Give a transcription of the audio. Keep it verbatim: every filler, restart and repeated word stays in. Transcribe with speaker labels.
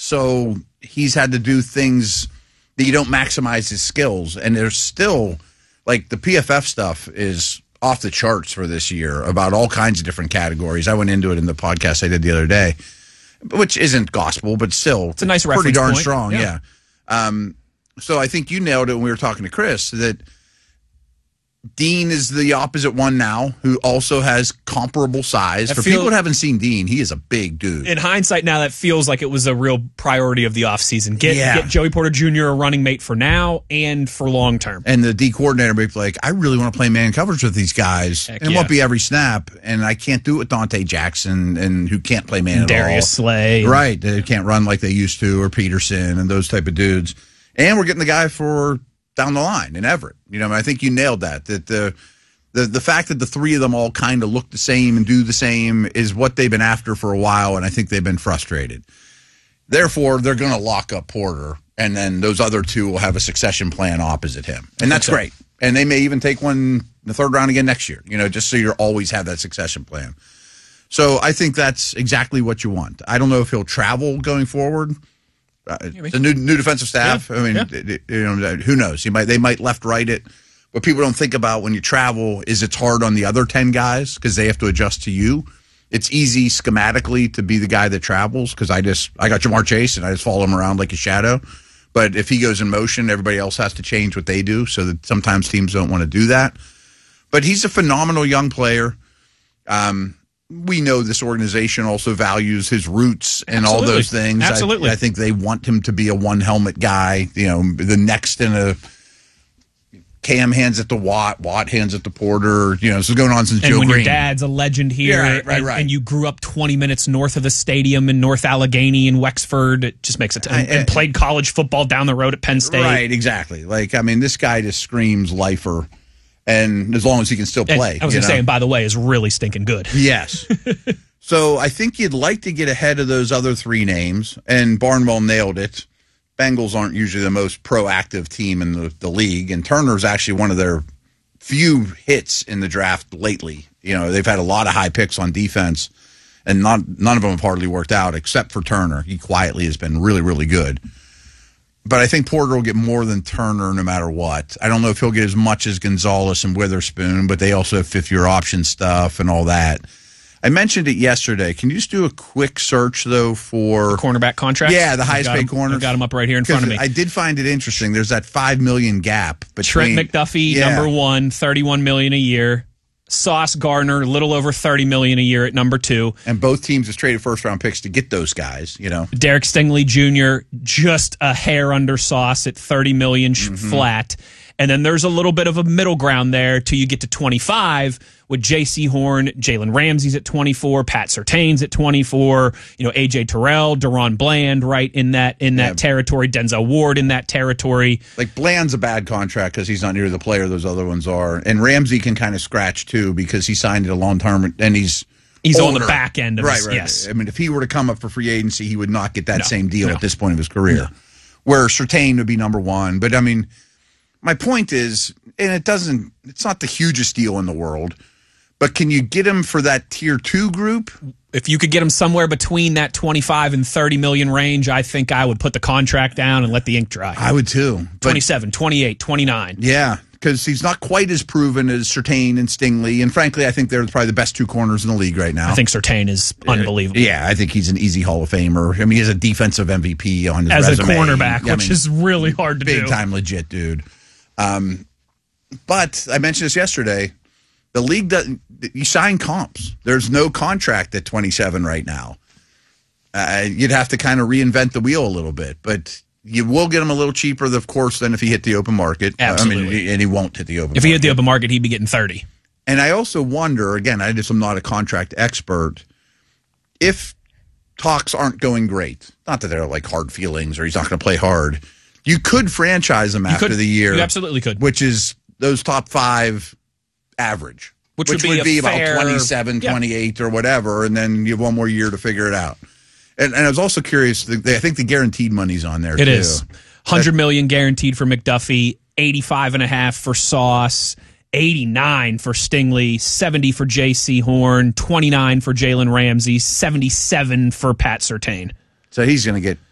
Speaker 1: So he's had to do things that you don't maximize his skills. And there's still, like, the P F F stuff is off the charts for this year about all kinds of different categories. I went into it in the podcast I did the other day, which isn't gospel, but still
Speaker 2: it's a nice
Speaker 1: pretty darn
Speaker 2: point.
Speaker 1: strong.
Speaker 2: Yeah.
Speaker 1: yeah. Um, so I think you nailed it when we were talking to Chris that Dean is the opposite one now, who also has comparable size.
Speaker 2: I
Speaker 1: For
Speaker 2: feel,
Speaker 1: people who haven't seen Dean, he is a big dude.
Speaker 2: In hindsight, now that feels like it was a real priority of the offseason. Get
Speaker 1: Yeah.
Speaker 2: get Joey Porter Junior a running mate for now and for long term.
Speaker 1: And the D coordinator will be like, I really want to play man coverage with these guys.
Speaker 2: Heck
Speaker 1: and it
Speaker 2: yeah.
Speaker 1: won't be every snap, and I can't do it with Dante Jackson, and who can't play man at
Speaker 2: Darius
Speaker 1: all.
Speaker 2: Slay.
Speaker 1: Right. They can't run like they used to, or Peterson and those type of dudes. And we're getting the guy for down the line in Everett. You know, I think you nailed that. That the The the fact that the three of them all kind of look the same and do the same is what they've been after for a while, and I think they've been frustrated. Therefore, they're going to lock up Porter, and then those other two will have a succession plan opposite him. And that's
Speaker 2: so.
Speaker 1: great. And they may even take one in the third round again next year, you know, just so you always have that succession plan. So I think that's exactly what you want. I don't know if he'll travel going forward. Uh, it's a new new defensive staff.
Speaker 2: Yeah.
Speaker 1: I mean,
Speaker 2: Yeah.
Speaker 1: it, it, you know, who knows? He might they might left right it. What people don't think about when you travel is it's hard on the other ten guys because they have to adjust to you. It's easy schematically to be the guy that travels because I just I got Jamar Chase and I just follow him around like a shadow. But if he goes in motion, everybody else has to change what they do. So that sometimes teams don't want to do that. But he's a phenomenal young player. Um, we know this organization also values his roots and
Speaker 2: Absolutely.
Speaker 1: all those things.
Speaker 2: Absolutely.
Speaker 1: I, I think they want him to be a one helmet guy. You know, the next in a. Cam hands it to Watt, Watt hands it to Porter. You know, this is going on since
Speaker 2: and
Speaker 1: Joe
Speaker 2: when
Speaker 1: Green.
Speaker 2: your dad's a legend here,
Speaker 1: Yeah, right, right,
Speaker 2: and,
Speaker 1: right.
Speaker 2: and you grew up twenty minutes north of the stadium in North Allegheny in Wexford, it just makes it. T- and,
Speaker 1: I- I-
Speaker 2: and played college football down the road at Penn State.
Speaker 1: Right, exactly. Like, I mean, this guy just screams lifer, and as long as he can still
Speaker 2: And
Speaker 1: play.
Speaker 2: I was
Speaker 1: you
Speaker 2: going to
Speaker 1: know?
Speaker 2: say, and by the way, is really stinking good.
Speaker 1: Yes. So I think you'd like to get ahead of those other three names, and Barnwell nailed it. Bengals aren't usually the most proactive team in the, the league, and Turner's actually one of their few hits in the draft lately. You know, they've had a lot of high picks on defense, and not, none of them have hardly worked out except for Turner. He quietly has been really, really good. But I think Porter will get more than Turner no matter what. I don't know if he'll get as much as Gonzalez and Witherspoon, but they also have fifth-year option stuff and all that. I mentioned it yesterday. Can you just do a quick search, though, for...
Speaker 2: The cornerback contract?
Speaker 1: Yeah, the highest paid corner.
Speaker 2: I've got him up right here in front of me.
Speaker 1: I did find it interesting. There's that five million dollars gap between...
Speaker 2: Trent McDuffie,
Speaker 1: yeah.
Speaker 2: number one, thirty-one million dollars a year. Sauce Gardner, a little over thirty million dollars a year at number two.
Speaker 1: And both teams have traded first-round picks to get those guys, you know.
Speaker 2: Derek Stingley Junior, just a hair under Sauce at thirty million dollars mm-hmm. flat. And then there's a little bit of a middle ground there till you get to twenty-five with J C Horn, Jalen Ramsey's at twenty-four, Pat Surtain's at twenty-four, you know, A J Terrell, Deron Bland, right in that in that yeah. territory, Denzel Ward in that territory.
Speaker 1: Like Bland's a bad contract because he's not near the player those other ones are. And Ramsey can kind of scratch too because he signed it a long term and he's
Speaker 2: He's
Speaker 1: older.
Speaker 2: on the back end of
Speaker 1: right,
Speaker 2: his,
Speaker 1: right.
Speaker 2: yes.
Speaker 1: I mean, if he were to come up for free agency, he would not get that
Speaker 2: no,
Speaker 1: same deal
Speaker 2: no.
Speaker 1: at this point of his career. No. Where Surtain would be number one. But I mean, my point is, and it doesn't, it's not the hugest deal in the world, but can you get him for that tier two group?
Speaker 2: If you could get him somewhere between that twenty-five and thirty million range, I think I would put the contract down and let the ink dry.
Speaker 1: I would too.
Speaker 2: But twenty-seven, twenty-eight, twenty-nine.
Speaker 1: Yeah, because he's not quite as proven as Surtain and Stingley. And frankly, I think they're probably the best two corners in the league right now.
Speaker 2: I think Surtain is unbelievable.
Speaker 1: Yeah, I think he's an easy Hall of Famer. I mean, he has a defensive M V P on his
Speaker 2: As
Speaker 1: resume.
Speaker 2: a cornerback,
Speaker 1: yeah,
Speaker 2: which
Speaker 1: I mean,
Speaker 2: is really hard to
Speaker 1: big
Speaker 2: do.
Speaker 1: Big time legit, dude. Um, but I mentioned this yesterday. The league doesn't. You sign comps. There's no contract at twenty-seven right now. Uh, you'd have to kind of reinvent the wheel a little bit, but you will get him a little cheaper, of course, than if he hit the open market.
Speaker 2: Absolutely.
Speaker 1: I mean, and he won't hit the open.
Speaker 2: If
Speaker 1: market.
Speaker 2: he hit the open market, he'd be getting thirty.
Speaker 1: And I also wonder, again, I just am not a contract expert, if talks aren't going great. Not that they're like hard feelings or he's not going to play hard. You could franchise him
Speaker 2: You
Speaker 1: after
Speaker 2: could,
Speaker 1: the year.
Speaker 2: You absolutely could.
Speaker 1: Which is those top five average.
Speaker 2: Which,
Speaker 1: which
Speaker 2: would be,
Speaker 1: would be about
Speaker 2: fair,
Speaker 1: twenty-seven,
Speaker 2: yeah.
Speaker 1: twenty-eight or whatever, and then you have one more year to figure it out. And, and I was also curious, the, I think the guaranteed money's on there,
Speaker 2: it
Speaker 1: too.
Speaker 2: It is. one hundred million dollars guaranteed for McDuffie, eighty-five and a half for Sauce, eighty-nine for Stingley, seventy for J C Horn, twenty-nine for Jalen Ramsey, seventy-seven for Pat Surtain.
Speaker 1: So he's going to get